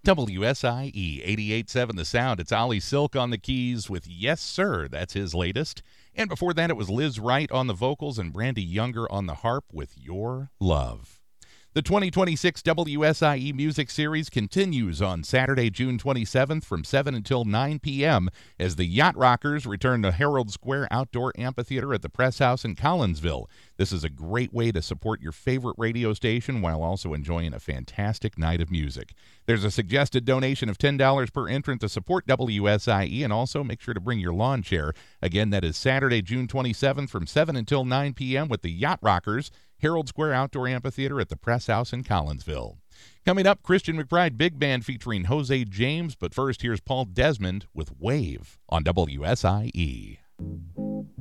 WSIE 88.7 The Sound. It's Ollie Silk on the keys with Yes Sir. That's his latest. And before that, it was Liz Wright on the vocals and Brandy Younger on the harp with Your Love. The 2026 WSIE Music Series continues on Saturday, June 27th from 7 until 9 p.m. as the Yacht Rockers return to Herald Square Outdoor Amphitheater at the Press House in Collinsville. This is a great way to support your favorite radio station while also enjoying a fantastic night of music. There's a suggested donation of $10 per entrant to support WSIE, and also make sure to bring your lawn chair. Again, that is Saturday, June 27th from 7 until 9 p.m. with the Yacht Rockers, Herald Square Outdoor Amphitheater at the Press House in Collinsville. Coming up, Christian McBride Big Band featuring Jose James, but first here's Paul Desmond with Wave on WSIE.